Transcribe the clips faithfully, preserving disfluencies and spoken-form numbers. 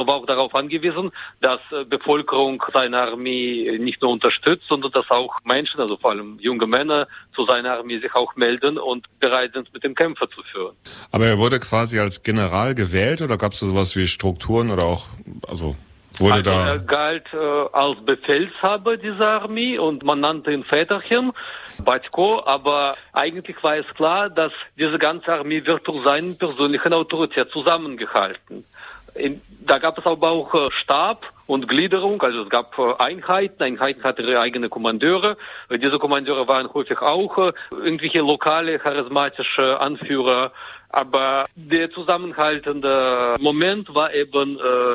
war auch darauf angewiesen, dass äh, Bevölkerung seine Armee nicht nur unterstützt, sondern dass auch Menschen, also vor allem junge Männer, zu seiner Armee sich auch melden und bereit sind, mit dem Kämpfer zu führen. Aber er wurde quasi als General gewählt oder gab es da sowas wie Strukturen oder auch, also wurde also da... Er galt äh, als Befehlshaber dieser Armee und man nannte ihn Väterchen, Batko, aber eigentlich war es klar, dass diese ganze Armee wird durch seine persönliche Autorität zusammengehalten. In, da gab es aber auch äh, Stab und Gliederung, also es gab äh, Einheiten, Einheiten hatten ihre eigenen Kommandeure. Äh, diese Kommandeure waren häufig auch äh, irgendwelche lokale, charismatische Anführer, aber der zusammenhaltende Moment war eben äh,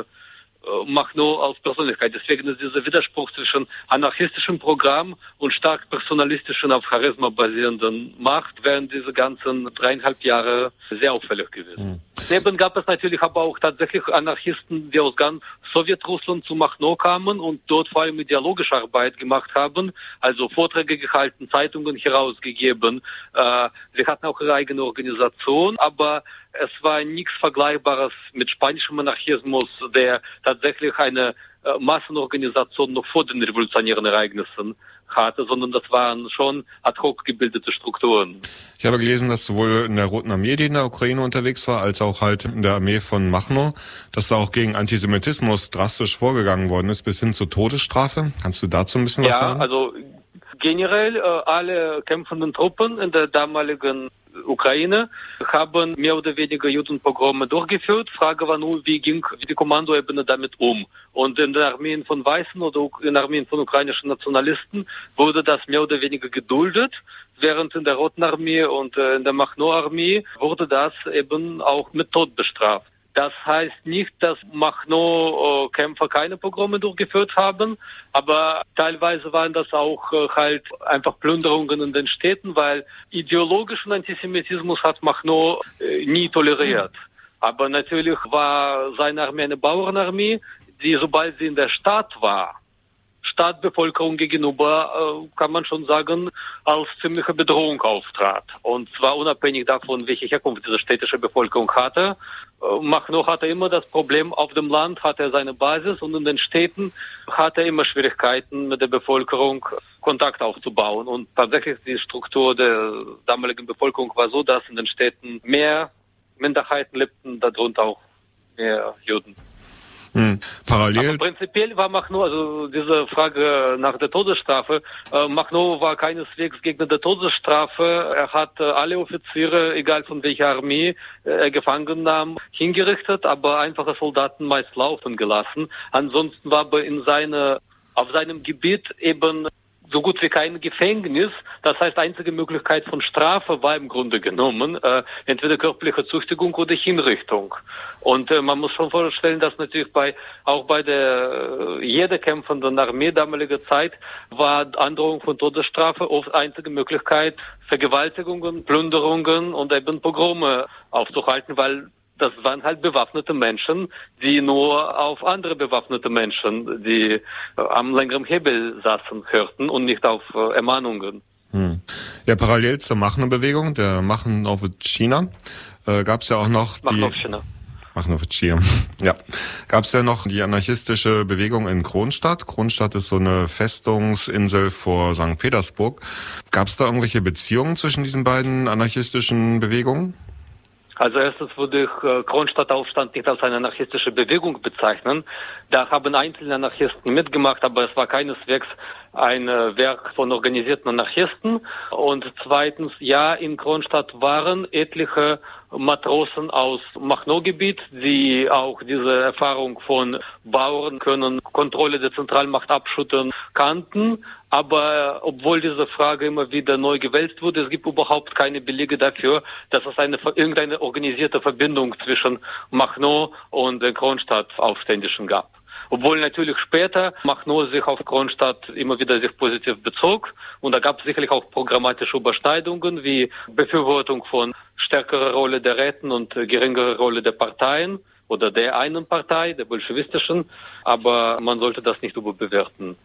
Machno als Persönlichkeit. Deswegen ist dieser Widerspruch zwischen anarchistischem Programm und stark personalistischen, auf Charisma basierenden Macht während diese ganzen dreieinhalb Jahre sehr auffällig gewesen. Mhm. Eben gab es natürlich aber auch tatsächlich Anarchisten, die aus ganz Sowjetrussland zu Machno kamen und dort vor allem ideologische Arbeit gemacht haben, also Vorträge gehalten, Zeitungen herausgegeben. Äh, sie hatten auch ihre eigene Organisation, aber es war nichts Vergleichbares mit spanischem Anarchismus, der tatsächlich eine äh, Massenorganisation noch vor den revolutionären Ereignissen hatte, sondern das waren schon ad hoc gebildete Strukturen. Ich habe gelesen, dass sowohl in der Roten Armee, die in der Ukraine unterwegs war, als auch halt in der Armee von Machno, dass da auch gegen Antisemitismus drastisch vorgegangen worden ist, bis hin zur Todesstrafe. Kannst du dazu ein bisschen ja, was sagen? Ja, also generell äh, alle kämpfenden Truppen in der damaligen Ukraine haben mehr oder weniger Judenpogrome durchgeführt. Frage war nur, wie ging die Kommandoebene damit um? Und in den Armeen von Weißen oder in Armeen von ukrainischen Nationalisten wurde das mehr oder weniger geduldet, während in der Roten Armee und in der Machno-Armee wurde das eben auch mit Tod bestraft. Das heißt nicht, dass Machno-Kämpfer keine Pogrome durchgeführt haben, aber teilweise waren das auch halt einfach Plünderungen in den Städten, weil ideologischen Antisemitismus hat Machno nie toleriert. Aber natürlich war seine Armee eine Bauernarmee, die, sobald sie in der Stadt war, Stadtbevölkerung gegenüber, äh, kann man schon sagen, als ziemliche Bedrohung auftrat. Und zwar unabhängig davon, welche Herkunft diese städtische Bevölkerung hatte. Äh, Machno hatte immer das Problem, auf dem Land hatte er seine Basis und in den Städten hatte er immer Schwierigkeiten mit der Bevölkerung Kontakt aufzubauen. Und tatsächlich die Struktur der damaligen Bevölkerung war so, dass in den Städten mehr Minderheiten lebten, darunter auch mehr Juden. Hm. Parallel. Aber prinzipiell war Machno, also diese Frage nach der Todesstrafe, äh, Machno war keineswegs Gegner der Todesstrafe. Er hat äh, alle Offiziere, egal von welcher Armee äh, er gefangen nahm, hingerichtet, aber einfache Soldaten meist laufen gelassen. Ansonsten war aber in seine, auf seinem Gebiet eben so gut wie kein Gefängnis. Das heißt, einzige Möglichkeit von Strafe war im Grunde genommen äh, entweder körperliche Züchtigung oder Hinrichtung. Und äh, man muss schon vorstellen, dass natürlich bei auch bei der äh, jeder kämpfenden Armee damaliger Zeit war Androhung von Todesstrafe oft einzige Möglichkeit, Vergewaltigungen, Plünderungen und eben Pogrome aufzuhalten, weil das waren halt bewaffnete Menschen, die nur auf andere bewaffnete Menschen, die äh, am längeren Hebel saßen, hörten und nicht auf äh, Ermahnungen. Hm. Ja, parallel zur Machno-Bewegung, der Machnovtschina, äh, gab es ja auch noch die... Machnovtschina. Machnovtschina, ja. Gab es ja noch die anarchistische Bewegung in Kronstadt. Kronstadt ist so eine Festungsinsel vor Sankt Petersburg. Gab es da irgendwelche Beziehungen zwischen diesen beiden anarchistischen Bewegungen? Also erstens würde ich äh, Kronstadtaufstand nicht als eine anarchistische Bewegung bezeichnen. Da haben einzelne Anarchisten mitgemacht, aber es war keineswegs ein äh, Werk von organisierten Anarchisten. Und zweitens, ja, in Kronstadt waren etliche Matrosen aus Machno-Gebiet, die auch diese Erfahrung von Bauern können Kontrolle der Zentralmacht abschütteln kannten. Aber obwohl diese Frage immer wieder neu gewälzt wurde, es gibt überhaupt keine Belege dafür, dass es eine irgendeine organisierte Verbindung zwischen Machno und den Kronstadt-Aufständischen gab. Obwohl natürlich später Machno sich auf Kronstadt immer wieder sich positiv bezog und da gab es sicherlich auch programmatische Überschneidungen wie Befürwortung von stärkerer Rolle der Räten und geringerer Rolle der Parteien oder der einen Partei, der bolschewistischen, aber man sollte das nicht überbewerten.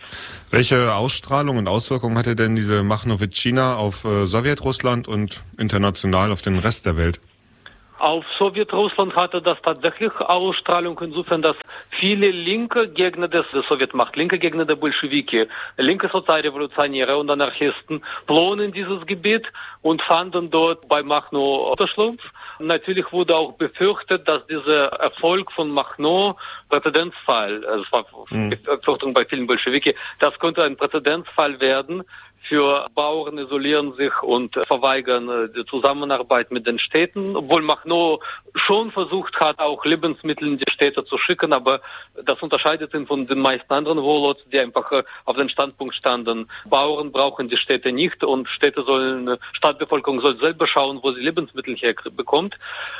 Welche Ausstrahlung und Auswirkungen hatte denn diese Machnovtschina auf äh, Sowjetrussland und international auf den Rest der Welt? Auf Sowjetrussland hatte das tatsächlich Ausstrahlung insofern, dass viele linke Gegner des, der Sowjetmacht, linke Gegner der Bolschewiki, linke Sozialrevolutionäre und Anarchisten flohen in dieses Gebiet und fanden dort bei Machno Unterschlupf. Natürlich wurde auch befürchtet, dass dieser Erfolg von Machno Präzedenzfall, also es war mhm. Befürchtung bei vielen Bolschewiki, das könnte ein Präzedenzfall werden. Für Bauern isolieren sich und verweigern die Zusammenarbeit mit den Städten, obwohl Machno schon versucht hat, auch Lebensmittel in die Städte zu schicken, aber das unterscheidet ihn von den meisten anderen Warlords, die einfach auf den Standpunkt standen, Bauern brauchen die Städte nicht und Städte sollen, Stadtbevölkerung soll selber schauen, wo sie Lebensmittel herbekommt.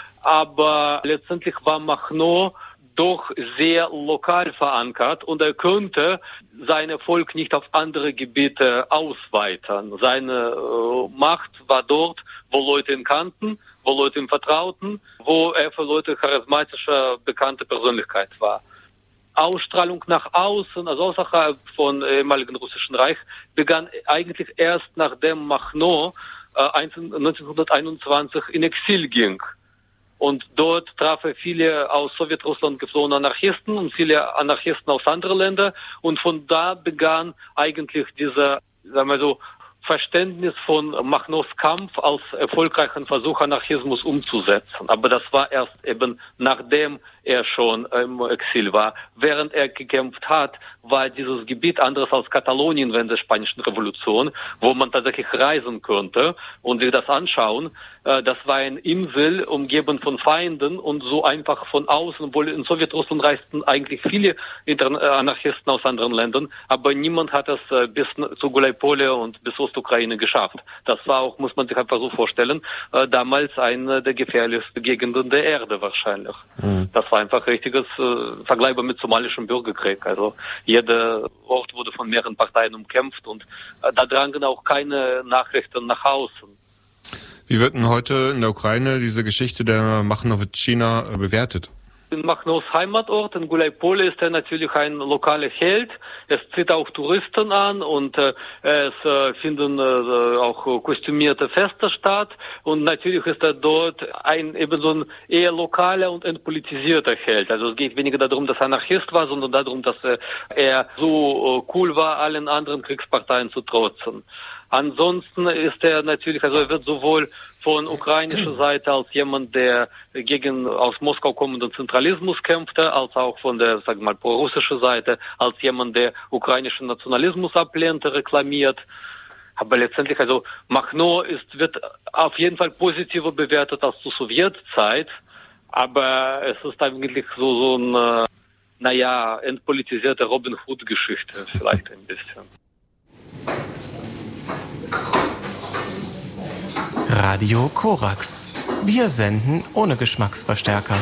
Aber letztendlich war Machno doch sehr lokal verankert und er könnte seinen Erfolg nicht auf andere Gebiete ausweiten. Seine äh, Macht war dort, wo Leute ihn kannten, wo Leute ihm vertrauten, wo er für Leute charismatische, bekannte Persönlichkeit war. Ausstrahlung nach außen, also außerhalb von ehemaligen Russischen Reich, begann eigentlich erst nachdem Machno äh, neunzehnhunderteinundzwanzig in Exil ging. Und dort traf er viele aus Sowjetrussland geflohene Anarchisten und viele Anarchisten aus anderen Ländern. Und von da begann eigentlich dieser, sagen wir so, Verständnis von Machnos Kampf als erfolgreichen Versuch, Anarchismus umzusetzen. Aber das war erst eben nachdem er schon im Exil war. Während er gekämpft hat, war dieses Gebiet anders als Katalonien während der Spanischen Revolution, wo man tatsächlich reisen konnte und sich das anschauen. Das war eine Insel, umgeben von Feinden und so einfach von außen, obwohl in Sowjetrussland reisten eigentlich viele Anarchisten aus anderen Ländern, aber niemand hat es bis zu Gulaipole und bis Ostukraine geschafft. Das war auch, muss man sich einfach so vorstellen, damals eine der gefährlichsten Gegenden der Erde wahrscheinlich. Mhm. Das war einfach richtiges äh, vergleichbar mit somalischem Bürgerkrieg. Also jeder Ort wurde von mehreren Parteien umkämpft und äh, da drangen auch keine Nachrichten nach außen. Wie wird denn heute in der Ukraine diese Geschichte der Machnowitschina äh, bewertet? In Machnos Heimatort, in Gulaipole, ist er natürlich ein lokaler Held. Es zieht auch Touristen an und äh, es äh, finden äh, auch kostümierte Feste statt. Und natürlich ist er dort ein eben so ein eher lokaler und entpolitisierter Held. Also es geht weniger darum, dass er Anarchist war, sondern darum, dass äh, er so äh, cool war, allen anderen Kriegsparteien zu trotzen. Ansonsten ist er natürlich, also er wird sowohl von ukrainischer Seite als jemand, der gegen aus Moskau kommenden Zentralismus kämpfte, als auch von der, sagen wir mal, prorussischen Seite, als jemand, der ukrainischen Nationalismus ablehnte, reklamiert. Aber letztendlich, also Machno ist, wird auf jeden Fall positiver bewertet als zur Sowjetzeit, aber es ist eigentlich so, so eine, naja, entpolitisierte Robin Hood-Geschichte vielleicht ein bisschen. Radio Korax. Wir senden ohne Geschmacksverstärker.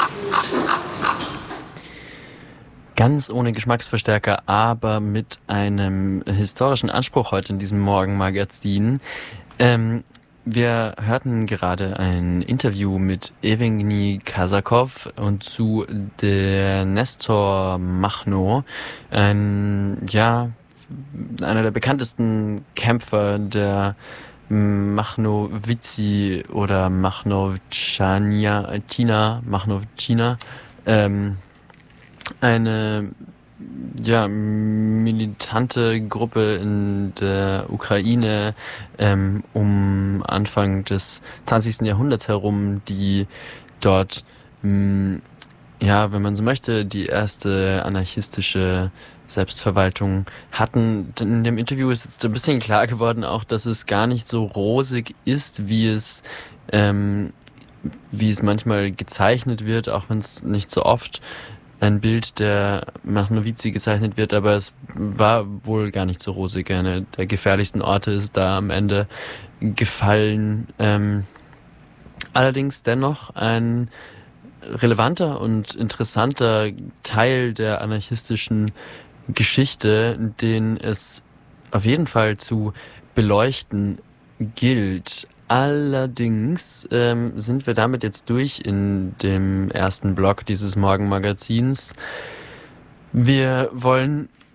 Ganz ohne Geschmacksverstärker, aber mit einem historischen Anspruch heute in diesem Morgenmagazin. Ähm, wir hörten gerade ein Interview mit Evgeny Kazakov und zu der Nestor Machno, ein, ja, einer der bekanntesten Kämpfer der Machnowitzi oder Machnowitschina, Machnowitschina, ähm, eine ja militante Gruppe in der Ukraine ähm, um Anfang des zwanzigsten Jahrhunderts herum, die dort mh, ja, wenn man so möchte, die erste anarchistische Selbstverwaltung hatten. In dem Interview ist jetzt ein bisschen klar geworden auch, dass es gar nicht so rosig ist, wie es ähm, wie es manchmal gezeichnet wird, auch wenn es nicht so oft ein Bild der Machnowitzi gezeichnet wird, aber es war wohl gar nicht so rosig. Einer der gefährlichsten Orte ist da am Ende gefallen. Ähm, allerdings dennoch ein relevanter und interessanter Teil der anarchistischen Geschichte, den es auf jeden Fall zu beleuchten gilt. Allerdings ähm, sind wir damit jetzt durch in dem ersten Block dieses Morgenmagazins. Wir wollen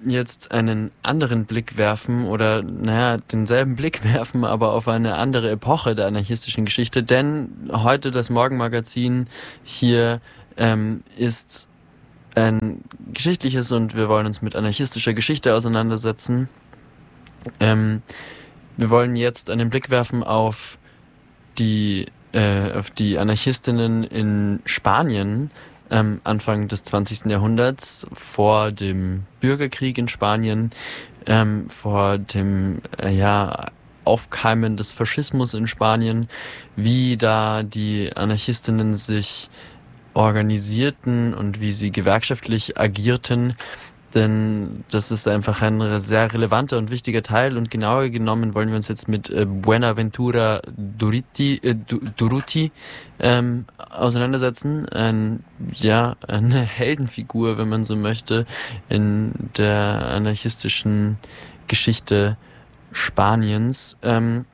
jetzt einen anderen Blick werfen oder, naja, denselben Blick werfen, aber auf eine andere Epoche der anarchistischen Geschichte, denn heute das Morgenmagazin hier ähm, ist ein geschichtliches und wir wollen uns mit anarchistischer Geschichte auseinandersetzen. Ähm, wir wollen jetzt einen Blick werfen auf die, äh, auf die Anarchistinnen in Spanien, Ähm, Anfang des zwanzigsten Jahrhunderts, vor dem Bürgerkrieg in Spanien, ähm, vor dem äh, ja, Aufkeimen des Faschismus in Spanien, wie da die Anarchistinnen sich organisierten und wie sie gewerkschaftlich agierten. Denn das ist einfach ein sehr relevanter und wichtiger Teil und genauer genommen wollen wir uns jetzt mit äh, Buenaventura Durruti, äh, Durruti ähm, auseinandersetzen. Ein, ja, eine Heldenfigur, wenn man so möchte, in der anarchistischen Geschichte Spaniens. Ähm,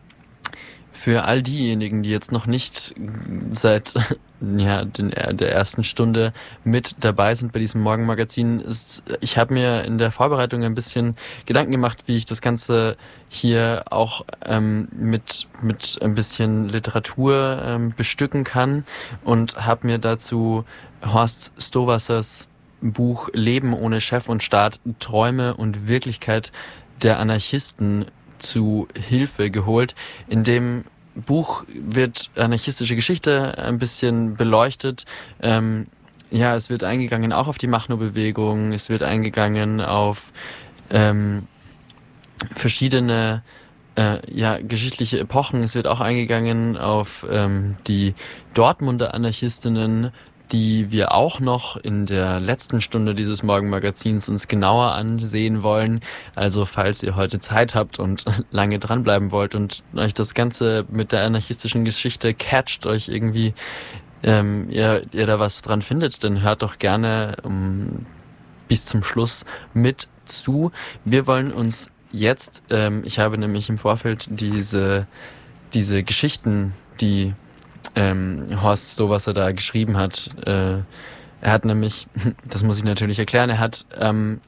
Für all diejenigen, die jetzt noch nicht seit ja, den, der ersten Stunde mit dabei sind bei diesem Morgenmagazin, ist, ich habe mir in der Vorbereitung ein bisschen Gedanken gemacht, wie ich das Ganze hier auch ähm, mit mit ein bisschen Literatur ähm, bestücken kann und habe mir dazu Horst Stowassers Buch Leben ohne Chef und Staat, Träume und Wirklichkeit der Anarchisten zu Hilfe geholt. In dem Buch wird anarchistische Geschichte ein bisschen beleuchtet. Ähm, ja, es wird eingegangen auch auf die Machno-Bewegung, es wird eingegangen auf ähm, verschiedene äh, ja, geschichtliche Epochen, es wird auch eingegangen auf ähm, die Dortmunder Anarchistinnen, die wir auch noch in der letzten Stunde dieses Morgenmagazins uns genauer ansehen wollen. Also falls ihr heute Zeit habt und lange dranbleiben wollt und euch das Ganze mit der anarchistischen Geschichte catcht, euch irgendwie ähm, ihr, ihr da was dran findet, dann hört doch gerne um, bis zum Schluss mit zu. Wir wollen uns jetzt, ähm, ich habe nämlich im Vorfeld diese, diese Geschichten, die Ähm, Horst Stowassar da geschrieben hat. Äh, er hat nämlich, das muss ich natürlich erklären, er hat ähm,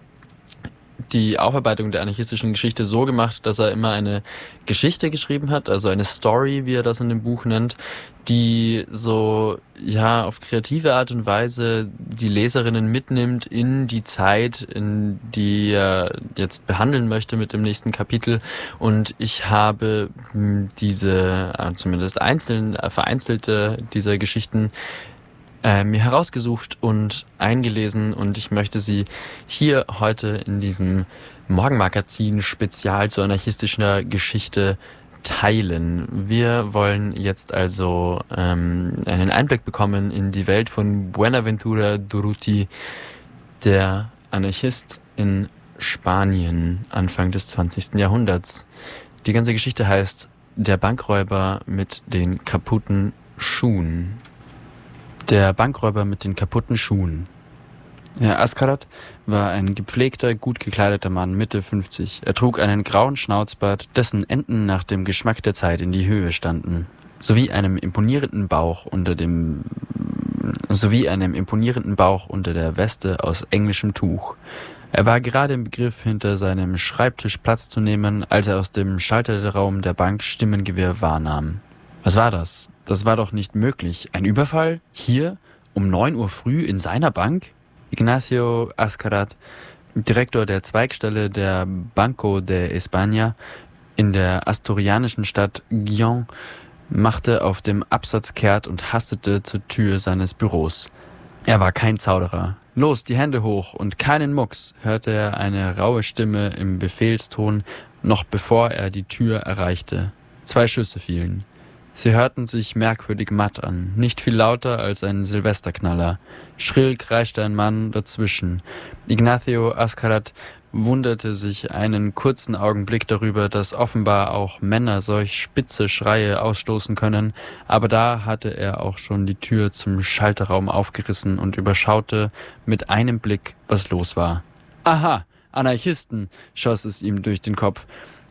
die Aufarbeitung der anarchistischen Geschichte so gemacht, dass er immer eine Geschichte geschrieben hat, also eine Story, wie er das in dem Buch nennt, die so ja auf kreative Art und Weise die Leserinnen mitnimmt in die Zeit, in die er jetzt behandeln möchte mit dem nächsten Kapitel. Und ich habe diese, zumindest einzeln, vereinzelte dieser Geschichten äh, mir herausgesucht und eingelesen und ich möchte sie hier heute in diesem Morgenmagazin Spezial zur anarchistischen Geschichte teilen. Wir wollen jetzt also ähm, einen Einblick bekommen in die Welt von Buenaventura Durruti, der Anarchist in Spanien Anfang des zwanzigsten Jahrhunderts. Die ganze Geschichte heißt Der Bankräuber mit den kaputten Schuhen. Der Bankräuber mit den kaputten Schuhen. Herr Ascarat war ein gepflegter, gut gekleideter Mann, Mitte fünfzig. Er trug einen grauen Schnauzbart, dessen Enden nach dem Geschmack der Zeit in die Höhe standen, sowie einem imponierenden Bauch unter dem sowie einem imponierenden Bauch unter der Weste aus englischem Tuch. Er war gerade im Begriff, hinter seinem Schreibtisch Platz zu nehmen, als er aus dem Schalterraum der Bank Stimmengewirr wahrnahm. Was war das? Das war doch nicht möglich. Ein Überfall? Hier? Um neun Uhr früh in seiner Bank? Ignacio Ascarat, Direktor der Zweigstelle der Banco de España in der asturianischen Stadt Gijón, machte auf dem Absatz kehrt und hastete zur Tür seines Büros. Er war kein Zauderer. »Los, die Hände hoch und keinen Mucks«, hörte er eine raue Stimme im Befehlston, noch bevor er die Tür erreichte. Zwei Schüsse fielen. Sie hörten sich merkwürdig matt an, nicht viel lauter als ein Silvesterknaller. Schrill kreischte ein Mann dazwischen. Ignacio Ascarat wunderte sich einen kurzen Augenblick darüber, dass offenbar auch Männer solch spitze Schreie ausstoßen können, aber da hatte er auch schon die Tür zum Schalterraum aufgerissen und überschaute mit einem Blick, was los war. »Aha, Anarchisten«, schoss es ihm durch den Kopf.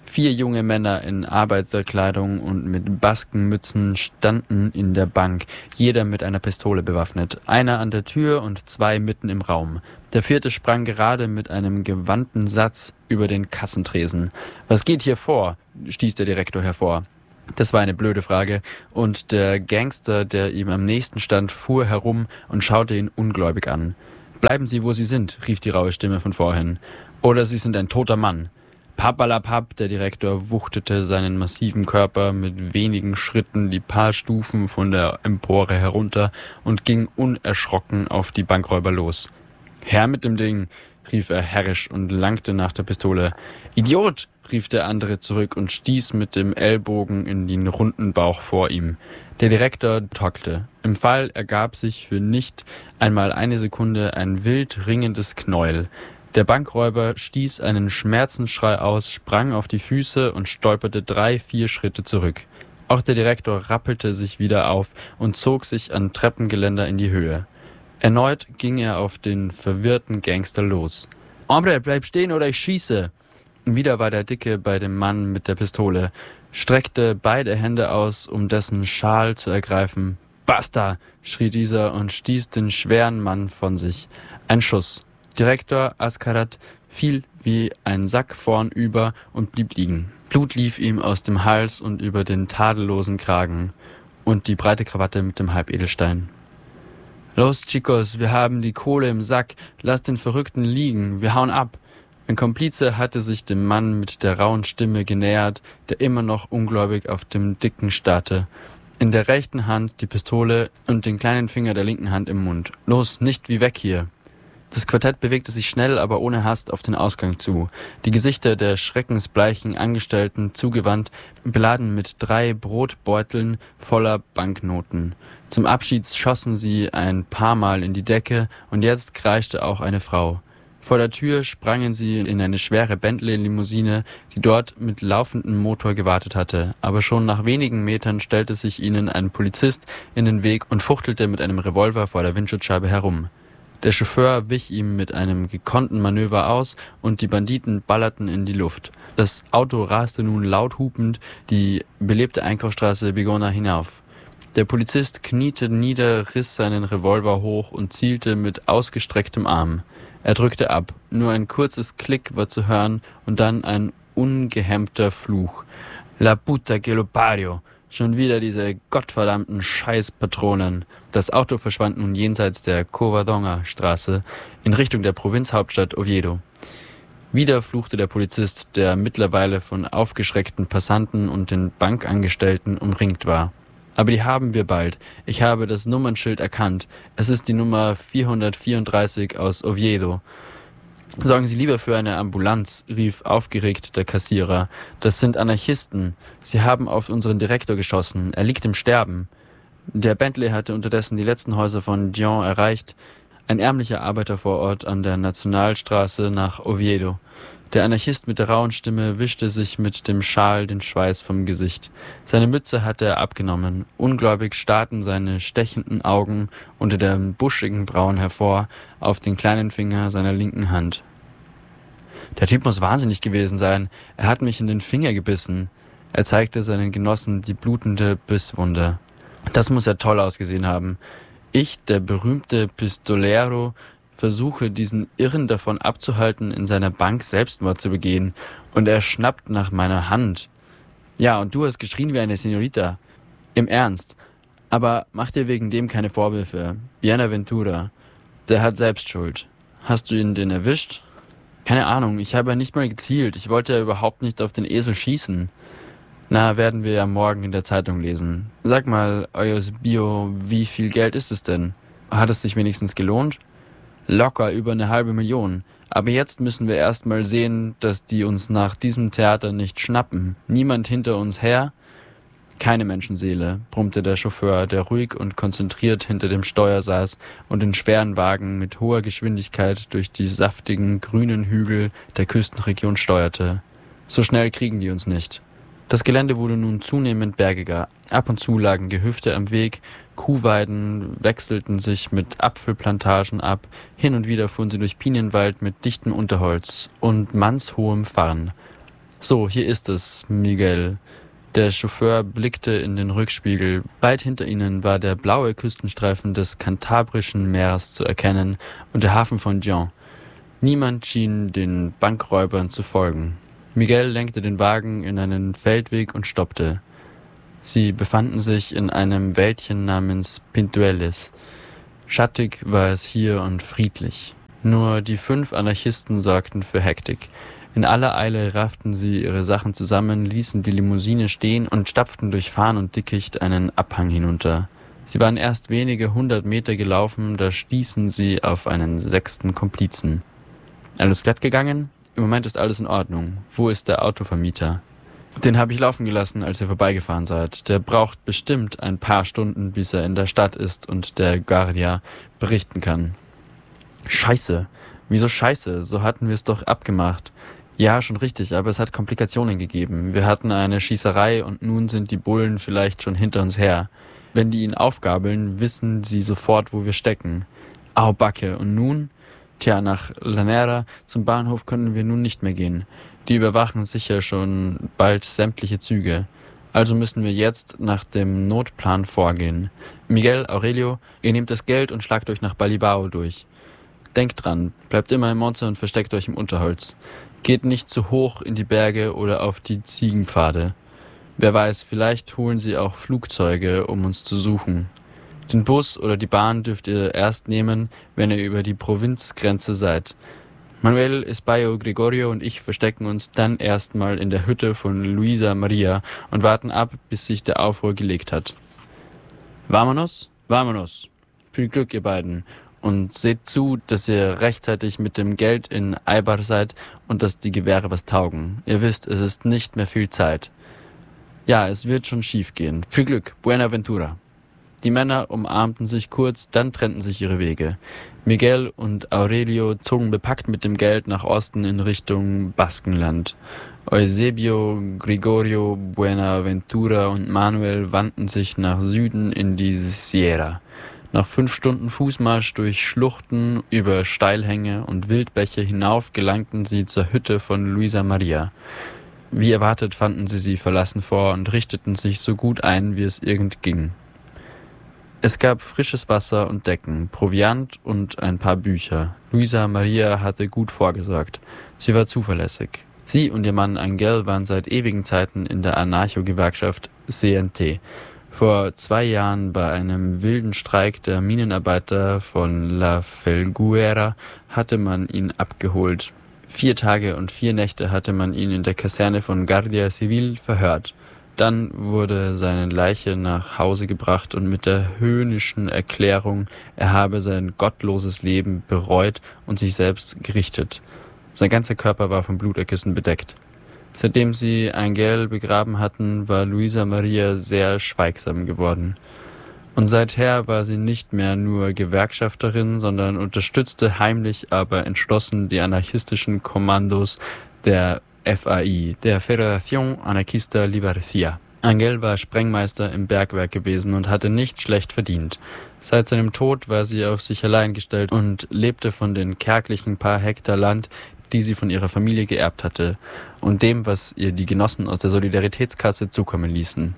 Vier junge Männer in Arbeiterkleidung und mit Baskenmützen standen in der Bank, jeder mit einer Pistole bewaffnet. Einer an der Tür und zwei mitten im Raum. Der vierte sprang gerade mit einem gewandten Satz über den Kassentresen. »Was geht hier vor?« stieß der Direktor hervor. Das war eine blöde Frage, und der Gangster, der ihm am nächsten stand, fuhr herum und schaute ihn ungläubig an. »Bleiben Sie, wo Sie sind«, rief die raue Stimme von vorhin. »Oder Sie sind ein toter Mann.« Pappalapapp, der Direktor wuchtete seinen massiven Körper mit wenigen Schritten die paar Stufen von der Empore herunter und ging unerschrocken auf die Bankräuber los. »Her mit dem Ding«, rief er herrisch und langte nach der Pistole. »Idiot«, rief der andere zurück und stieß mit dem Ellbogen in den runden Bauch vor ihm. Der Direktor tockte. Im Fall ergab sich für nicht einmal eine Sekunde ein wild ringendes Knäuel. Der Bankräuber stieß einen Schmerzensschrei aus, sprang auf die Füße und stolperte drei, vier Schritte zurück. Auch der Direktor rappelte sich wieder auf und zog sich an Treppengeländer in die Höhe. Erneut ging er auf den verwirrten Gangster los. »Hombre, bleib stehen oder ich schieße!« Wieder war der Dicke bei dem Mann mit der Pistole, streckte beide Hände aus, um dessen Schal zu ergreifen. »Basta!« schrie dieser und stieß den schweren Mann von sich. Ein Schuss. Direktor Askarat fiel wie ein Sack vornüber und blieb liegen. Blut lief ihm aus dem Hals und über den tadellosen Kragen und die breite Krawatte mit dem Halbedelstein. »Los, Chicos, wir haben die Kohle im Sack. Lasst den Verrückten liegen. Wir hauen ab.« Ein Komplize hatte sich dem Mann mit der rauen Stimme genähert, der immer noch ungläubig auf dem Dicken starrte. In der rechten Hand die Pistole und den kleinen Finger der linken Hand im Mund. »Los, nicht wie weg hier!« Das Quartett bewegte sich schnell, aber ohne Hast auf den Ausgang zu. Die Gesichter der schreckensbleichen Angestellten zugewandt, beladen mit drei Brotbeuteln voller Banknoten. Zum Abschied schossen sie ein paar Mal in die Decke und jetzt kreischte auch eine Frau. Vor der Tür sprangen sie in eine schwere Bentley-Limousine, die dort mit laufendem Motor gewartet hatte. Aber schon nach wenigen Metern stellte sich ihnen ein Polizist in den Weg und fuchtelte mit einem Revolver vor der Windschutzscheibe herum. Der Chauffeur wich ihm mit einem gekonnten Manöver aus und die Banditen ballerten in die Luft. Das Auto raste nun laut hupend die belebte Einkaufsstraße Bigona hinauf. Der Polizist kniete nieder, riss seinen Revolver hoch und zielte mit ausgestrecktem Arm. Er drückte ab. Nur ein kurzes Klick war zu hören und dann ein ungehemmter Fluch. La puta que lo parió. Schon wieder diese gottverdammten Scheißpatronen. Das Auto verschwand nun jenseits der Covadonga-Straße in Richtung der Provinzhauptstadt Oviedo. Wieder fluchte der Polizist, der mittlerweile von aufgeschreckten Passanten und den Bankangestellten umringt war. Aber die haben wir bald. Ich habe das Nummernschild erkannt. Es ist die Nummer vierhundertvierunddreißig aus Oviedo. »Sorgen Sie lieber für eine Ambulanz«, rief aufgeregt der Kassierer. »Das sind Anarchisten. Sie haben auf unseren Direktor geschossen. Er liegt im Sterben.« Der Bentley hatte unterdessen die letzten Häuser von Dijon erreicht, ein ärmlicher Arbeitervorort an der Nationalstraße nach Oviedo. Der Anarchist mit der rauen Stimme wischte sich mit dem Schal den Schweiß vom Gesicht. Seine Mütze hatte er abgenommen. Ungläubig starrten seine stechenden Augen unter den buschigen Brauen hervor auf den kleinen Finger seiner linken Hand. »Der Typ muss wahnsinnig gewesen sein. Er hat mich in den Finger gebissen.« Er zeigte seinen Genossen die blutende Bisswunde. »Das muss ja toll ausgesehen haben. Ich, der berühmte Pistolero, versuche, diesen Irren davon abzuhalten, in seiner Bank Selbstmord zu begehen. Und er schnappt nach meiner Hand. Ja, und du hast geschrien wie eine Senorita. Im Ernst. Aber mach dir wegen dem keine Vorwürfe. Buenaventura. Der hat Selbstschuld. Hast du ihn denn erwischt? Keine Ahnung, ich habe ja nicht mal gezielt. Ich wollte ja überhaupt nicht auf den Esel schießen. Na, werden wir ja morgen in der Zeitung lesen. Sag mal, Eusebio, wie viel Geld ist es denn? Hat es sich wenigstens gelohnt? Locker über eine halbe Million. Aber jetzt müssen wir erst mal sehen, dass die uns nach diesem Theater nicht schnappen. Niemand hinter uns her? Keine Menschenseele, brummte der Chauffeur, der ruhig und konzentriert hinter dem Steuer saß und den schweren Wagen mit hoher Geschwindigkeit durch die saftigen, grünen Hügel der Küstenregion steuerte. So schnell kriegen die uns nicht. Das Gelände wurde nun zunehmend bergiger. Ab und zu lagen Gehöfte am Weg, Kuhweiden wechselten sich mit Apfelplantagen ab, hin und wieder fuhren sie durch Pinienwald mit dichtem Unterholz und mannshohem Farn. So, hier ist es, Miguel. Der Chauffeur blickte in den Rückspiegel. Weit hinter ihnen war der blaue Küstenstreifen des Kantabrischen Meeres zu erkennen und der Hafen von Gien. Niemand schien den Bankräubern zu folgen. Miguel lenkte den Wagen in einen Feldweg und stoppte. Sie befanden sich in einem Wäldchen namens Pintueles. Schattig war es hier und friedlich. Nur die fünf Anarchisten sorgten für Hektik. In aller Eile rafften sie ihre Sachen zusammen, ließen die Limousine stehen und stapften durch Farn und Dickicht einen Abhang hinunter. Sie waren erst wenige hundert Meter gelaufen, da stießen sie auf einen sechsten Komplizen. Alles glatt gegangen? Im Moment ist alles in Ordnung. Wo ist der Autovermieter? Den habe ich laufen gelassen, als ihr vorbeigefahren seid. Der braucht bestimmt ein paar Stunden, bis er in der Stadt ist und der Guardia berichten kann. Scheiße. Wieso scheiße? So hatten wir es doch abgemacht. Ja, schon richtig, aber es hat Komplikationen gegeben. Wir hatten eine Schießerei und nun sind die Bullen vielleicht schon hinter uns her. Wenn die ihn aufgabeln, wissen sie sofort, wo wir stecken. Au Backe, und nun? Tja, nach Lanera zum Bahnhof können wir nun nicht mehr gehen. Die überwachen sicher schon bald sämtliche Züge. Also müssen wir jetzt nach dem Notplan vorgehen. Miguel, Aurelio, ihr nehmt das Geld und schlagt euch nach Balibao durch. Denkt dran, bleibt immer im Monte und versteckt euch im Unterholz. Geht nicht zu hoch in die Berge oder auf die Ziegenpfade. Wer weiß, vielleicht holen sie auch Flugzeuge, um uns zu suchen. Den Bus oder die Bahn dürft ihr erst nehmen, wenn ihr über die Provinzgrenze seid. Manuel, Espayo, Gregorio und ich verstecken uns dann erstmal in der Hütte von Luisa Maria und warten ab, bis sich der Aufruhr gelegt hat. Vámonos? Vámonos. Viel Glück, ihr beiden. Und seht zu, dass ihr rechtzeitig mit dem Geld in Eibar seid und dass die Gewehre was taugen. Ihr wisst, es ist nicht mehr viel Zeit. Ja, es wird schon schief gehen. Viel Glück. Buenaventura. Die Männer umarmten sich kurz, dann trennten sich ihre Wege. Miguel und Aurelio zogen bepackt mit dem Geld nach Osten in Richtung Baskenland. Eusebio, Gregorio, Buenaventura und Manuel wandten sich nach Süden in die Sierra. Nach fünf Stunden Fußmarsch durch Schluchten, über Steilhänge und Wildbäche hinauf gelangten sie zur Hütte von Luisa Maria. Wie erwartet fanden sie sie verlassen vor und richteten sich so gut ein, wie es irgend ging. Es gab frisches Wasser und Decken, Proviant und ein paar Bücher. Luisa Maria hatte gut vorgesorgt. Sie war zuverlässig. Sie und ihr Mann Angel waren seit ewigen Zeiten in der Anarcho-Gewerkschaft C N T. Vor zwei Jahren bei einem wilden Streik der Minenarbeiter von La Felguera hatte man ihn abgeholt. Vier Tage und vier Nächte hatte man ihn in der Kaserne von Guardia Civil verhört. Dann wurde seine Leiche nach Hause gebracht und mit der höhnischen Erklärung, er habe sein gottloses Leben bereut und sich selbst gerichtet. Sein ganzer Körper war von Blutergüssen bedeckt. Seitdem sie Angel begraben hatten, war Luisa Maria sehr schweigsam geworden. Und seither war sie nicht mehr nur Gewerkschafterin, sondern unterstützte heimlich, aber entschlossen die anarchistischen Kommandos der F A I, der Federación Anarquista Libercia. Angel war Sprengmeister im Bergwerk gewesen und hatte nicht schlecht verdient. Seit seinem Tod war sie auf sich allein gestellt und lebte von den kärglichen paar Hektar Land, die sie von ihrer Familie geerbt hatte, und dem, was ihr die Genossen aus der Solidaritätskasse zukommen ließen.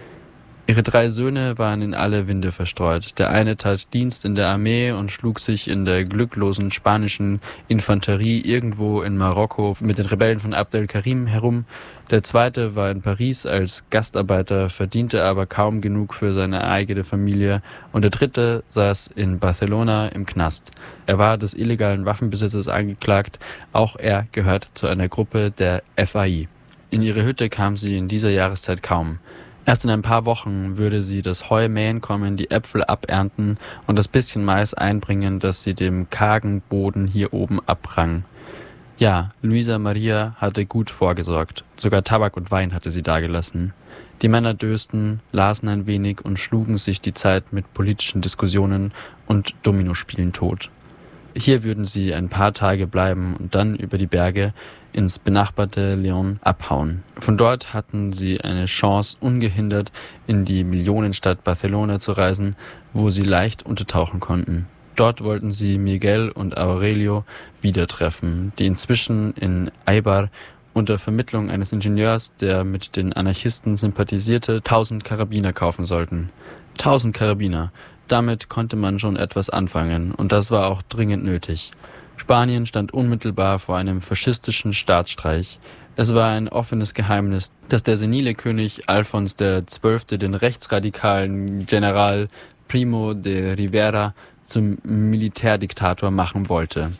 Ihre drei Söhne waren in alle Winde verstreut. Der eine tat Dienst in der Armee und schlug sich in der glücklosen spanischen Infanterie irgendwo in Marokko mit den Rebellen von Abdel Karim herum. Der zweite war in Paris als Gastarbeiter, verdiente aber kaum genug für seine eigene Familie. Und der dritte saß in Barcelona im Knast. Er war des illegalen Waffenbesitzes angeklagt. Auch er gehört zu einer Gruppe der F A I. In ihre Hütte kam sie in dieser Jahreszeit kaum. Erst in ein paar Wochen würde sie das Heu mähen kommen, die Äpfel abernten und das bisschen Mais einbringen, das sie dem kargen Boden hier oben abrang. Ja, Luisa Maria hatte gut vorgesorgt. Sogar Tabak und Wein hatte sie dagelassen. Die Männer dösten, lasen ein wenig und schlugen sich die Zeit mit politischen Diskussionen und Dominospielen tot. Hier würden sie ein paar Tage bleiben und dann über die Berge ins benachbarte León abhauen. Von dort hatten sie eine Chance, ungehindert in die Millionenstadt Barcelona zu reisen, wo sie leicht untertauchen konnten. Dort wollten sie Miguel und Aurelio wieder treffen, die inzwischen in Eibar unter Vermittlung eines Ingenieurs, der mit den Anarchisten sympathisierte, tausend Karabiner kaufen sollten. Tausend Karabiner. Damit konnte man schon etwas anfangen, und das war auch dringend nötig. Spanien stand unmittelbar vor einem faschistischen Staatsstreich. Es war ein offenes Geheimnis, dass der senile König Alfons der Zwölfte den rechtsradikalen General Primo de Rivera zum Militärdiktator machen wollte.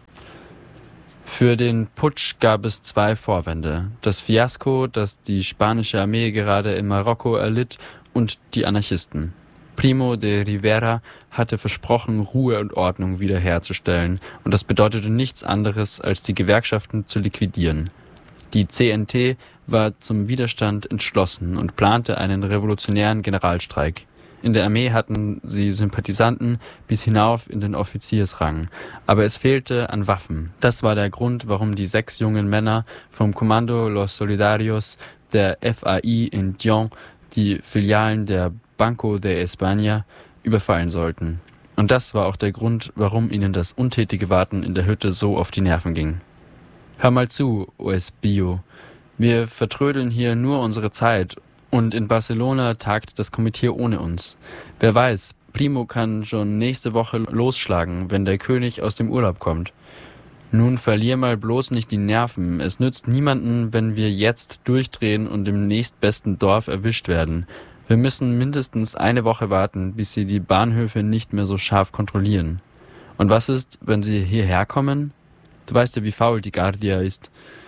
Für den Putsch gab es zwei Vorwände: das Fiasko, das die spanische Armee gerade in Marokko erlitt, und die Anarchisten. Primo de Rivera hatte versprochen, Ruhe und Ordnung wiederherzustellen, und das bedeutete nichts anderes, als die Gewerkschaften zu liquidieren. Die C N T war zum Widerstand entschlossen und plante einen revolutionären Generalstreik. In der Armee hatten sie Sympathisanten bis hinauf in den Offiziersrang, aber es fehlte an Waffen. Das war der Grund, warum die sechs jungen Männer vom Comando Los Solidarios der F A I in Dijon die Filialen der Banco de España überfallen sollten. Und das war auch der Grund, warum ihnen das untätige Warten in der Hütte so auf die Nerven ging. Hör mal zu, O S Bio. Wir vertrödeln hier nur unsere Zeit, und in Barcelona tagt das Komitee ohne uns. Wer weiß, Primo kann schon nächste Woche losschlagen, wenn der König aus dem Urlaub kommt. Nun verlier mal bloß nicht die Nerven. Es nützt niemanden, wenn wir jetzt durchdrehen und im nächstbesten Dorf erwischt werden. Wir müssen mindestens eine Woche warten, bis sie die Bahnhöfe nicht mehr so scharf kontrollieren. Und was ist, wenn sie hierher kommen? Du weißt ja, wie faul die Guardia ist.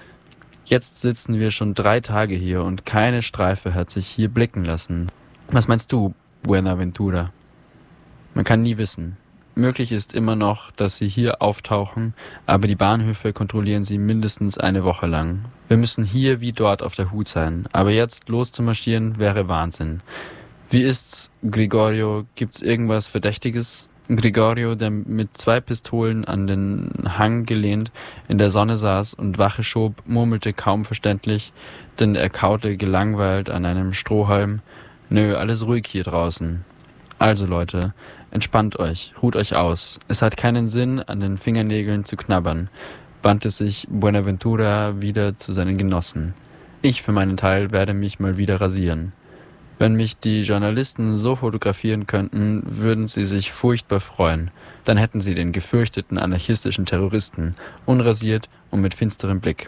Jetzt sitzen wir schon drei Tage hier und keine Streife hat sich hier blicken lassen. Was meinst du, Buenaventura? Man kann nie wissen. Möglich ist immer noch, dass sie hier auftauchen, aber die Bahnhöfe kontrollieren sie mindestens eine Woche lang. Wir müssen hier wie dort auf der Hut sein, aber jetzt loszumarschieren wäre Wahnsinn. Wie ist's, Gregorio? Gibt's irgendwas Verdächtiges? Gregorio, der mit zwei Pistolen an den Hang gelehnt in der Sonne saß und Wache schob, murmelte kaum verständlich, denn er kaute gelangweilt an einem Strohhalm. Nö, alles ruhig hier draußen. Also Leute, entspannt euch, ruht euch aus. Es hat keinen Sinn, an den Fingernägeln zu knabbern, wandte sich Buenaventura wieder zu seinen Genossen. Ich für meinen Teil werde mich mal wieder rasieren. Wenn mich die Journalisten so fotografieren könnten, würden sie sich furchtbar freuen. Dann hätten sie den gefürchteten anarchistischen Terroristen, unrasiert und mit finsterem Blick.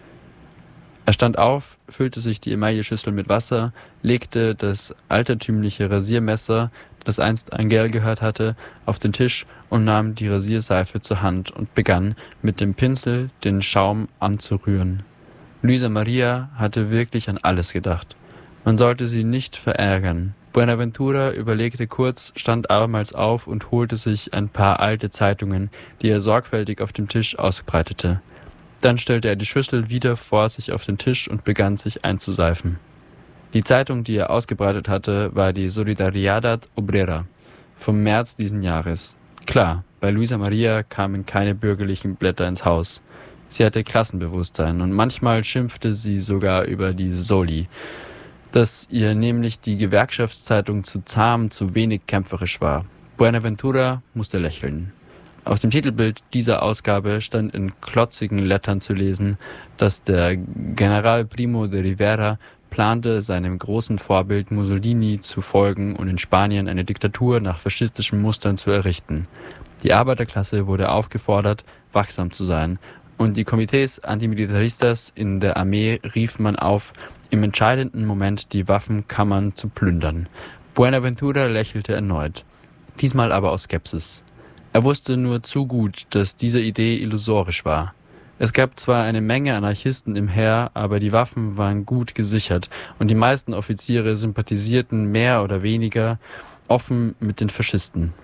Er stand auf, füllte sich die Emailleschüssel mit Wasser, legte das altertümliche Rasiermesser, das einst Angel gehört hatte, auf den Tisch und nahm die Rasierseife zur Hand und begann, mit dem Pinsel den Schaum anzurühren. Luisa Maria hatte wirklich an alles gedacht. Man sollte sie nicht verärgern. Buenaventura überlegte kurz, stand abermals auf und holte sich ein paar alte Zeitungen, die er sorgfältig auf dem Tisch ausbreitete. Dann stellte er die Schüssel wieder vor sich auf den Tisch und begann sich einzuseifen. Die Zeitung, die er ausgebreitet hatte, war die Solidaridad Obrera vom März diesen Jahres. Klar, bei Luisa Maria kamen keine bürgerlichen Blätter ins Haus. Sie hatte Klassenbewusstsein und manchmal schimpfte sie sogar über die Soli, dass ihr nämlich die Gewerkschaftszeitung zu zahm, zu wenig kämpferisch war. Buenaventura musste lächeln. Auf dem Titelbild dieser Ausgabe stand in klotzigen Lettern zu lesen, dass der General Primo de Rivera plante, seinem großen Vorbild Mussolini zu folgen und in Spanien eine Diktatur nach faschistischen Mustern zu errichten. Die Arbeiterklasse wurde aufgefordert, wachsam zu sein, und die Komitees Antimilitaristas in der Armee rief man auf, im entscheidenden Moment die Waffenkammern zu plündern. Buenaventura lächelte erneut, diesmal aber aus Skepsis. Er wusste nur zu gut, dass diese Idee illusorisch war. Es gab zwar eine Menge Anarchisten im Heer, aber die Waffen waren gut gesichert und die meisten Offiziere sympathisierten mehr oder weniger offen mit den Faschisten.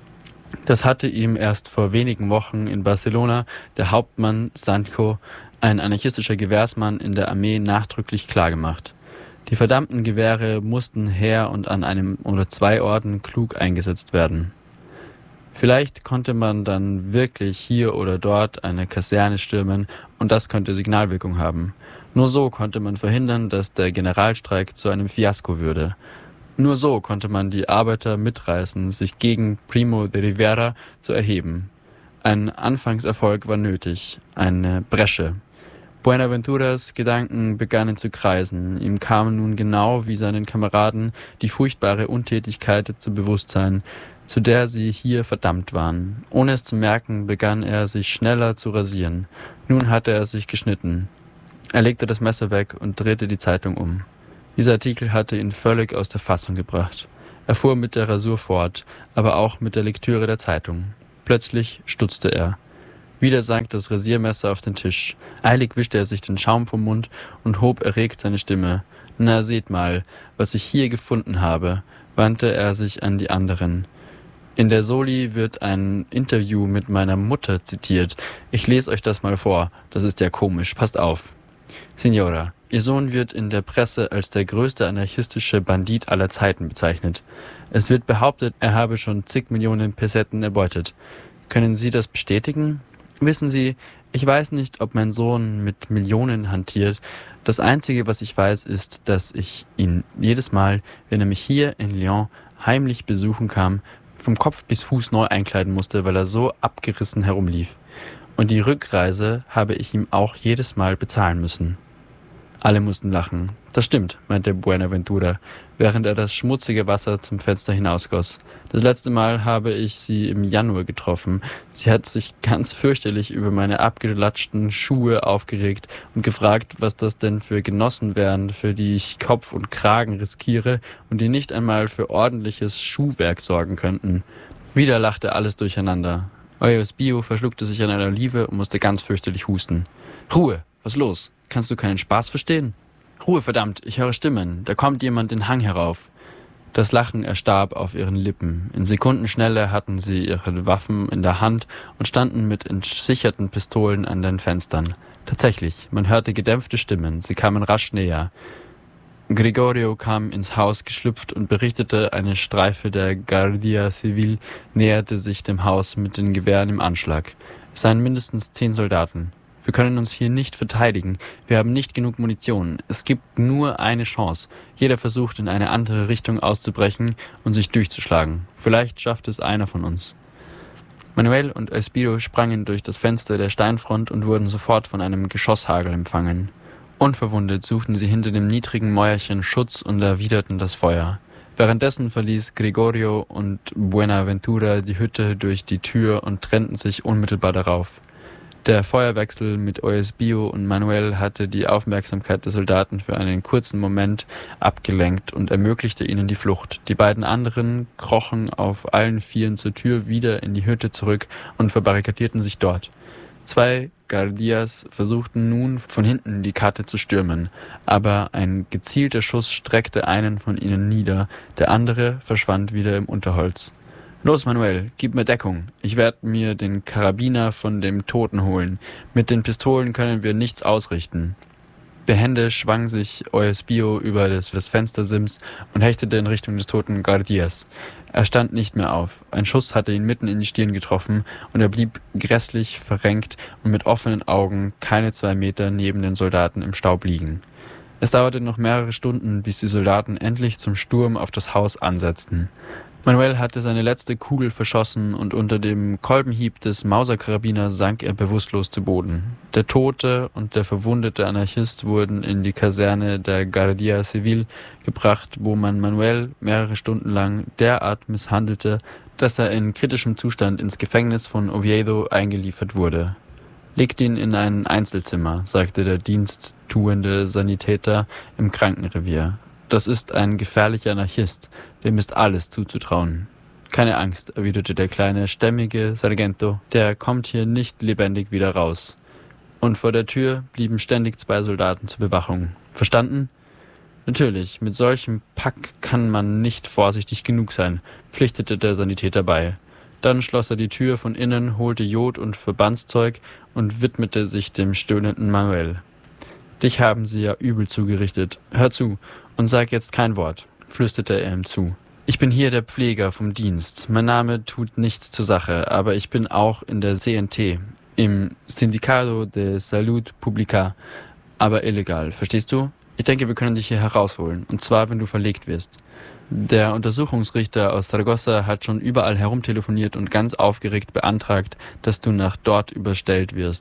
Das hatte ihm erst vor wenigen Wochen in Barcelona der Hauptmann Sancho, ein anarchistischer Gewehrsmann in der Armee, nachdrücklich klargemacht. Die verdammten Gewehre mussten her und an einem oder zwei Orten klug eingesetzt werden. Vielleicht konnte man dann wirklich hier oder dort eine Kaserne stürmen und das könnte Signalwirkung haben. Nur so konnte man verhindern, dass der Generalstreik zu einem Fiasko würde. Nur so konnte man die Arbeiter mitreißen, sich gegen Primo de Rivera zu erheben. Ein Anfangserfolg war nötig, eine Bresche. Buenaventuras Gedanken begannen zu kreisen. Ihm kam nun genau wie seinen Kameraden die furchtbare Untätigkeit zu Bewusstsein, zu der sie hier verdammt waren. Ohne es zu merken, begann er sich schneller zu rasieren. Nun hatte er sich geschnitten. Er legte das Messer weg und drehte die Zeitung um. Dieser Artikel hatte ihn völlig aus der Fassung gebracht. Er fuhr mit der Rasur fort, aber auch mit der Lektüre der Zeitung. Plötzlich stutzte er. Wieder sank das Rasiermesser auf den Tisch. Eilig wischte er sich den Schaum vom Mund und hob erregt seine Stimme. »Na, seht mal, was ich hier gefunden habe«, wandte er sich an die anderen. In der Soli wird ein Interview mit meiner Mutter zitiert. Ich lese euch das mal vor. Das ist ja komisch. Passt auf. Signora, Ihr Sohn wird in der Presse als der größte anarchistische Bandit aller Zeiten bezeichnet. Es wird behauptet, er habe schon zig Millionen Pesetten erbeutet. Können Sie das bestätigen? Wissen Sie, ich weiß nicht, ob mein Sohn mit Millionen hantiert. Das Einzige, was ich weiß, ist, dass ich ihn jedes Mal, wenn er mich hier in Lyon heimlich besuchen kam, vom Kopf bis Fuß neu einkleiden musste, weil er so abgerissen herumlief. Und die Rückreise habe ich ihm auch jedes Mal bezahlen müssen. Alle mussten lachen. Das stimmt, meinte Buenaventura, während er das schmutzige Wasser zum Fenster hinausgoss. Das letzte Mal habe ich sie im Januar getroffen. Sie hat sich ganz fürchterlich über meine abgelatschten Schuhe aufgeregt und gefragt, was das denn für Genossen wären, für die ich Kopf und Kragen riskiere und die nicht einmal für ordentliches Schuhwerk sorgen könnten. Wieder lachte alles durcheinander. Eusebio verschluckte sich an einer Olive und musste ganz fürchterlich husten. »Ruhe, was los? Kannst du keinen Spaß verstehen?« »Ruhe, verdammt, ich höre Stimmen. Da kommt jemand den Hang herauf.« Das Lachen erstarb auf ihren Lippen. In Sekundenschnelle hatten sie ihre Waffen in der Hand und standen mit entsicherten Pistolen an den Fenstern. Tatsächlich, man hörte gedämpfte Stimmen. Sie kamen rasch näher. Gregorio kam ins Haus geschlüpft und berichtete, eine Streife der Guardia Civil näherte sich dem Haus mit den Gewehren im Anschlag. Es seien mindestens zehn Soldaten. Wir können uns hier nicht verteidigen. Wir haben nicht genug Munition. Es gibt nur eine Chance. Jeder versucht, in eine andere Richtung auszubrechen und sich durchzuschlagen. Vielleicht schafft es einer von uns. Manuel und Eusebio sprangen durch das Fenster der Steinfront und wurden sofort von einem Geschosshagel empfangen. Unverwundet suchten sie hinter dem niedrigen Mäuerchen Schutz und erwiderten das Feuer. Währenddessen verließ Gregorio und Buenaventura die Hütte durch die Tür und trennten sich unmittelbar darauf. Der Feuerwechsel mit Eusebio und Manuel hatte die Aufmerksamkeit der Soldaten für einen kurzen Moment abgelenkt und ermöglichte ihnen die Flucht. Die beiden anderen krochen auf allen Vieren zur Tür wieder in die Hütte zurück und verbarrikadierten sich dort. Zwei Guardias versuchten nun von hinten die Karte zu stürmen, aber ein gezielter Schuss streckte einen von ihnen nieder, der andere verschwand wieder im Unterholz. »Los, Manuel, gib mir Deckung. Ich werde mir den Karabiner von dem Toten holen. Mit den Pistolen können wir nichts ausrichten.« Behende schwang sich Eusebio über das, das Fenstersims und hechtete in Richtung des toten Guardias. Er stand nicht mehr auf. Ein Schuss hatte ihn mitten in die Stirn getroffen und er blieb grässlich verrenkt und mit offenen Augen keine zwei Meter neben den Soldaten im Staub liegen. Es dauerte noch mehrere Stunden, bis die Soldaten endlich zum Sturm auf das Haus ansetzten. Manuel hatte seine letzte Kugel verschossen und unter dem Kolbenhieb des Mauserkarabiners sank er bewusstlos zu Boden. Der tote und der verwundete Anarchist wurden in die Kaserne der Guardia Civil gebracht, wo man Manuel mehrere Stunden lang derart misshandelte, dass er in kritischem Zustand ins Gefängnis von Oviedo eingeliefert wurde. »Legt ihn in ein Einzelzimmer«, sagte der diensttuende Sanitäter im Krankenrevier. »Das ist ein gefährlicher Anarchist, dem ist alles zuzutrauen.« »Keine Angst«, erwiderte der kleine, stämmige Sargento, »der kommt hier nicht lebendig wieder raus.« Und vor der Tür blieben ständig zwei Soldaten zur Bewachung. »Verstanden?« »Natürlich, mit solchem Pack kann man nicht vorsichtig genug sein«, pflichtete der Sanitäter bei. Dann schloss er die Tür von innen, holte Jod und Verbandszeug und widmete sich dem stöhnenden Manuel. »Dich haben sie ja übel zugerichtet. Hör zu und sag jetzt kein Wort«, flüsterte er ihm zu. »Ich bin hier der Pfleger vom Dienst. Mein Name tut nichts zur Sache, aber ich bin auch in der C N T, im Sindicato de Salud Publica, aber illegal. Verstehst du? Ich denke, wir können dich hier herausholen, und zwar, wenn du verlegt wirst.« Der Untersuchungsrichter aus Zaragoza hat schon überall herumtelefoniert und ganz aufgeregt beantragt, dass du nach dort überstellt wirst.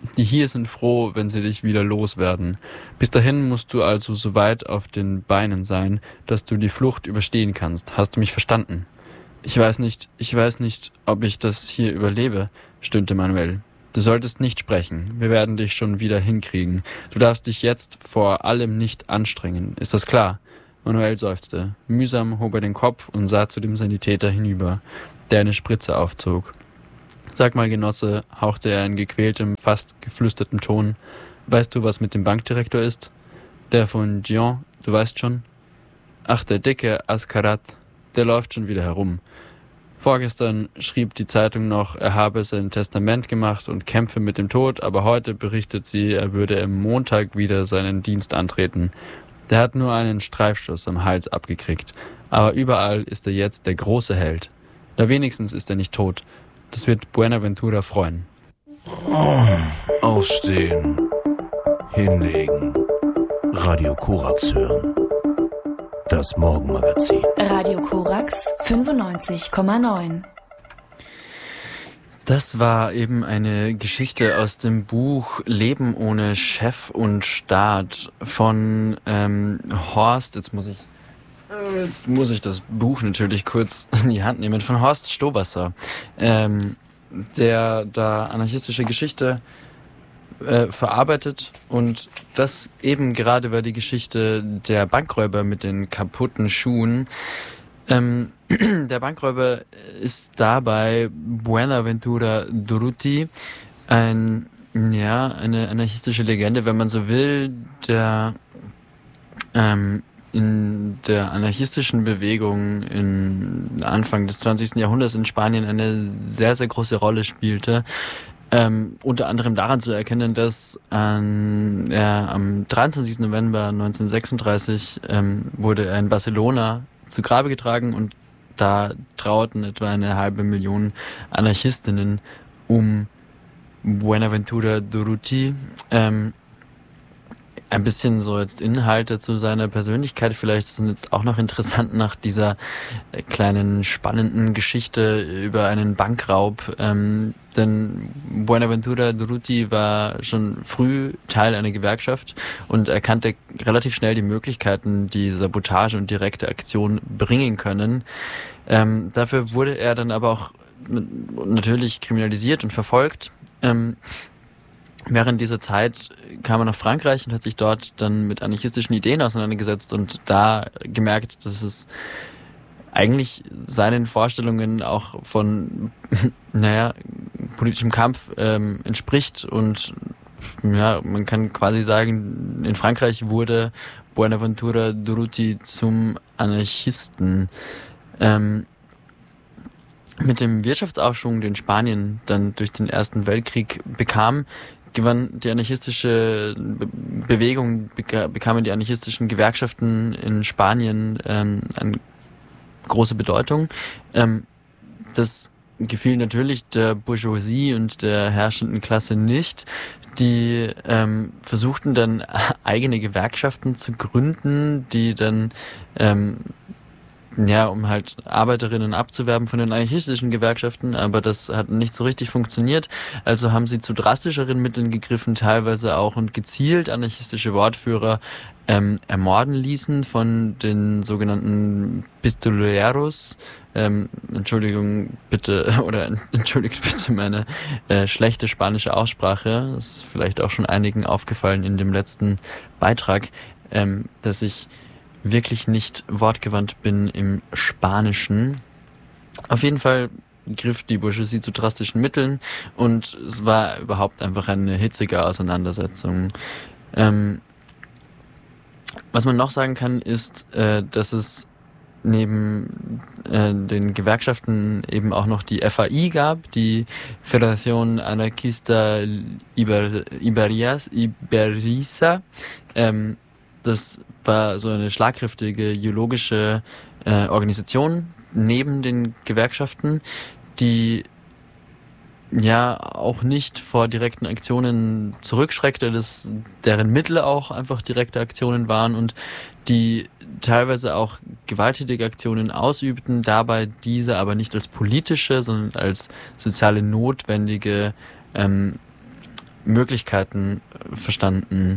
Die hier sind froh, wenn sie dich wieder loswerden. Bis dahin musst du also so weit auf den Beinen sein, dass du die Flucht überstehen kannst. Hast du mich verstanden? Ich weiß nicht, ich weiß nicht, ob ich das hier überlebe, stöhnte Manuel. Du solltest nicht sprechen. Wir werden dich schon wieder hinkriegen. Du darfst dich jetzt vor allem nicht anstrengen. Ist das klar? Manuel seufzte. Mühsam hob er den Kopf und sah zu dem Sanitäter hinüber, der eine Spritze aufzog. Sag mal, Genosse, hauchte er in gequältem, fast geflüstertem Ton. Weißt du, was mit dem Bankdirektor ist? Der von Dijon, du weißt schon? Ach, der dicke Askarat, der läuft schon wieder herum. Vorgestern schrieb die Zeitung noch, er habe sein Testament gemacht und kämpfe mit dem Tod, aber heute berichtet sie, er würde am Montag wieder seinen Dienst antreten. Der hat nur einen Streifschuss am Hals abgekriegt, aber überall ist er jetzt der große Held. Da wenigstens ist er nicht tot. Das wird Buenaventura freuen. Oh, aufstehen, hinlegen, Radio Korax hören. Das Morgenmagazin. Radio Korax fünfundneunzig Komma neun. Das war eben eine Geschichte aus dem Buch Leben ohne Chef und Staat von ähm, Horst, jetzt muss ich Jetzt muss ich das Buch natürlich kurz in die Hand nehmen, von Horst Stobasser, ähm, der da anarchistische Geschichte äh, verarbeitet, und das eben gerade war die Geschichte der Bankräuber mit den kaputten Schuhen. Ähm, der Bankräuber ist dabei Buenaventura Durruti, ein, ja, eine anarchistische Legende, wenn man so will, der ähm, in der anarchistischen Bewegung in Anfang des zwanzigsten Jahrhunderts in Spanien eine sehr, sehr große Rolle spielte. Ähm, unter anderem daran zu erkennen, dass ähm, er am dreiundzwanzigsten November neunzehnhundertsechsunddreißig ähm, wurde er in Barcelona zu Grabe getragen, und da trauerten etwa eine halbe Million Anarchistinnen um Buenaventura Durruti. Ähm, Ein bisschen so jetzt Inhalte zu seiner Persönlichkeit vielleicht sind jetzt auch noch interessant nach dieser kleinen spannenden Geschichte über einen Bankraub. Ähm, denn Buenaventura Durruti war schon früh Teil einer Gewerkschaft und erkannte relativ schnell die Möglichkeiten, die Sabotage und direkte Aktion bringen können. Ähm, dafür wurde er dann aber auch natürlich kriminalisiert und verfolgt. Ähm, Während dieser Zeit kam er nach Frankreich und hat sich dort dann mit anarchistischen Ideen auseinandergesetzt und da gemerkt, dass es eigentlich seinen Vorstellungen auch von, naja, politischem Kampf ähm, entspricht. Und ja, man kann quasi sagen, in Frankreich wurde Buenaventura Durruti zum Anarchisten. Ähm, mit dem Wirtschaftsaufschwung, den Spanien dann durch den Ersten Weltkrieg bekam, gewann die anarchistische Bewegung, bekamen die anarchistischen Gewerkschaften in Spanien ähm, eine große Bedeutung. Ähm, das gefiel natürlich der Bourgeoisie und der herrschenden Klasse nicht. Die ähm, versuchten dann eigene Gewerkschaften zu gründen, die dann ähm, ja, um halt Arbeiterinnen abzuwerben von den anarchistischen Gewerkschaften, aber das hat nicht so richtig funktioniert. Also haben sie zu drastischeren Mitteln gegriffen, teilweise auch, und gezielt anarchistische Wortführer ähm, ermorden ließen von den sogenannten Pistoleros. Ähm, Entschuldigung bitte, oder entschuldigt bitte meine äh, schlechte spanische Aussprache. Das ist vielleicht auch schon einigen aufgefallen in dem letzten Beitrag, ähm, dass ich wirklich nicht wortgewandt bin im Spanischen. Auf jeden Fall griff die Bourgeoisie zu drastischen Mitteln und es war überhaupt einfach eine hitzige Auseinandersetzung. Ähm, was man noch sagen kann, ist, äh, dass es neben äh, den Gewerkschaften eben auch noch die F A I gab, die Federación Anarquista Iber, Iberias, Iberiza. Ähm, das war so eine schlagkräftige ideologische äh, Organisation neben den Gewerkschaften, die ja auch nicht vor direkten Aktionen zurückschreckte, dass deren Mittel auch einfach direkte Aktionen waren und die teilweise auch gewalttätige Aktionen ausübten, dabei diese aber nicht als politische, sondern als soziale notwendige ähm, Möglichkeiten verstanden.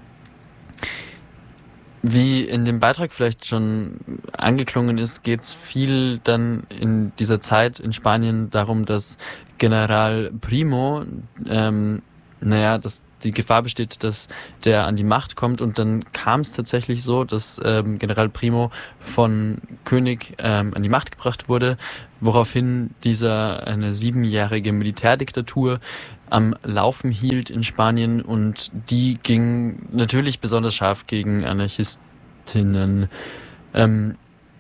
Wie in dem Beitrag vielleicht schon angeklungen ist, geht es viel dann in dieser Zeit in Spanien darum, dass General Primo, ähm, naja, dass die Gefahr besteht, dass der an die Macht kommt, und dann kam es tatsächlich so, dass ähm, General Primo von König ähm, an die Macht gebracht wurde, woraufhin dieser eine siebenjährige Militärdiktatur am Laufen hielt in Spanien, und die ging natürlich besonders scharf gegen Anarchistinnen. Ähm,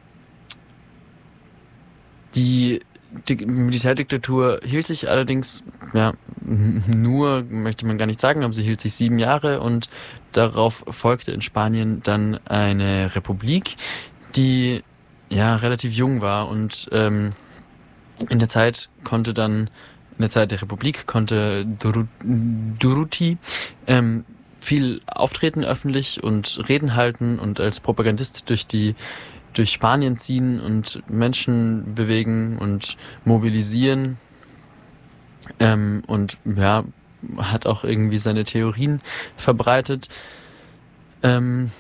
die, die Militärdiktatur hielt sich allerdings, ja, nur, möchte man gar nicht sagen, aber sie hielt sich sieben Jahre, und darauf folgte in Spanien dann eine Republik, die ja relativ jung war, und ähm, in der Zeit konnte dann In der Zeit der Republik konnte Durruti ähm, viel auftreten öffentlich und Reden halten und als Propagandist durch die durch Spanien ziehen und Menschen bewegen und mobilisieren, ähm, und ja, hat auch irgendwie seine Theorien verbreitet. Ähm,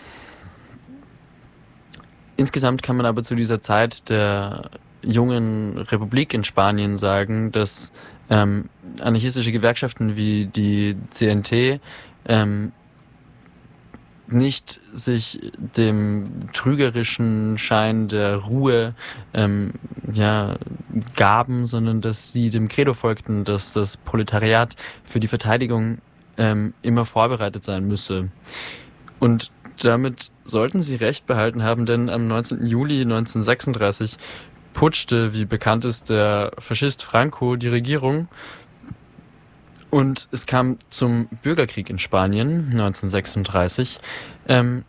insgesamt kann man aber zu dieser Zeit der jungen Republik in Spanien sagen, dass ähm, anarchistische Gewerkschaften wie die C N T ähm, nicht sich dem trügerischen Schein der Ruhe ähm, ja, gaben, sondern dass sie dem Credo folgten, dass das Proletariat für die Verteidigung ähm, immer vorbereitet sein müsse. Und damit sollten sie recht behalten haben, denn am neunzehnten Juli neunzehnhundertsechsunddreißig putschte, wie bekannt ist, der Faschist Franco die Regierung, und es kam zum Bürgerkrieg in Spanien neunzehnhundertsechsunddreißig. Ähm,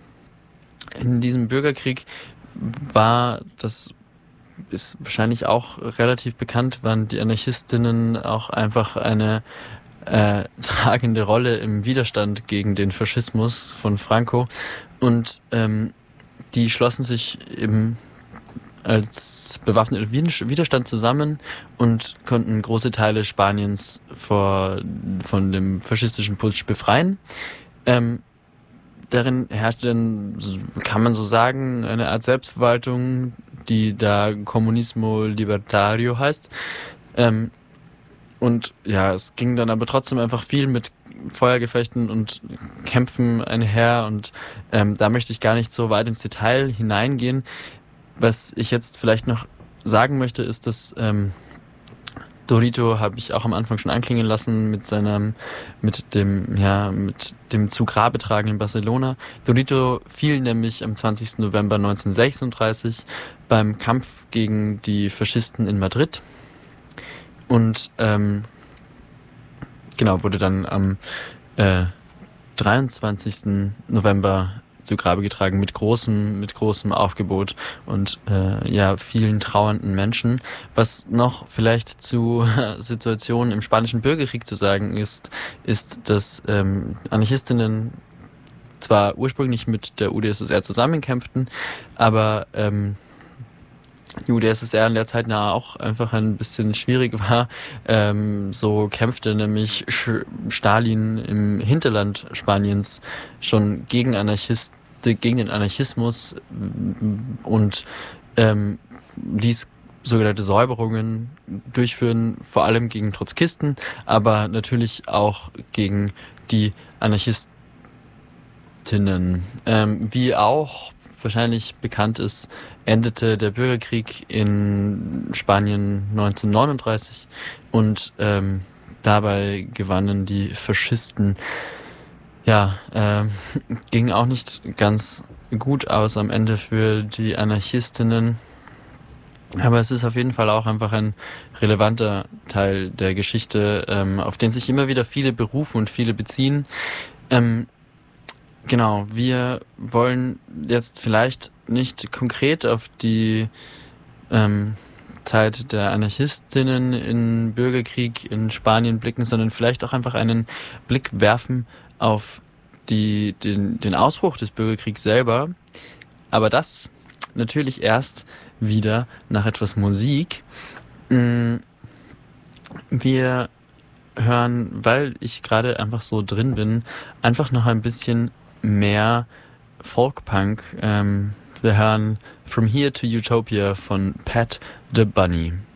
in diesem Bürgerkrieg war, das ist wahrscheinlich auch relativ bekannt, waren die Anarchistinnen auch einfach eine äh, tragende Rolle im Widerstand gegen den Faschismus von Franco, und ähm, die schlossen sich eben als bewaffneter Widerstand zusammen und konnten große Teile Spaniens vor, von dem faschistischen Putsch befreien. Ähm, darin herrschte dann, kann man so sagen, eine Art Selbstverwaltung, die da Comunismo Libertario heißt. Ähm, und ja, es ging dann aber trotzdem einfach viel mit Feuergefechten und Kämpfen einher, und ähm, da möchte ich gar nicht so weit ins Detail hineingehen. Was ich jetzt vielleicht noch sagen möchte, ist, dass ähm, Dorito, habe ich auch am Anfang schon anklingen lassen, mit seinem, mit dem, ja, mit dem zu Grabe tragen in Barcelona. Dorito fiel nämlich am zwanzigsten November neunzehnhundertsechsunddreißig beim Kampf gegen die Faschisten in Madrid, und ähm, genau, wurde dann am äh, dreiundzwanzigsten November zu Grabe getragen mit großem, mit großem Aufgebot und äh, ja, vielen trauernden Menschen. Was noch vielleicht zu Situationen im Spanischen Bürgerkrieg zu sagen ist, ist, dass ähm, Anarchistinnen zwar ursprünglich mit der U d S S R zusammenkämpften, aber ähm, die U d S S R in der Zeit na auch einfach ein bisschen schwierig war. Ähm, so kämpfte nämlich Sch- Stalin im Hinterland Spaniens schon gegen Anarchisten, gegen den Anarchismus, und ähm, ließ sogenannte Säuberungen durchführen, vor allem gegen Trotzkisten, aber natürlich auch gegen die Anarchistinnen. Ähm, wie auch wahrscheinlich bekannt ist, endete der Bürgerkrieg in Spanien neunzehnhundertneununddreißig, und ähm, dabei gewannen die Faschisten. Ja, äh, ging auch nicht ganz gut aus am Ende für die Anarchistinnen, aber es ist auf jeden Fall auch einfach ein relevanter Teil der Geschichte, ähm, auf den sich immer wieder viele berufen und viele beziehen. Ähm, Genau, wir wollen jetzt vielleicht nicht konkret auf die ähm, Zeit der Anarchistinnen im Bürgerkrieg in Spanien blicken, sondern vielleicht auch einfach einen Blick werfen auf die, den, den Ausbruch des Bürgerkriegs selber. Aber das natürlich erst wieder nach etwas Musik. Wir hören, weil ich gerade einfach so drin bin, einfach noch ein bisschen mehr Folkpunk. Ähm, wir hören From Here to Utopia von Pat the Bunny.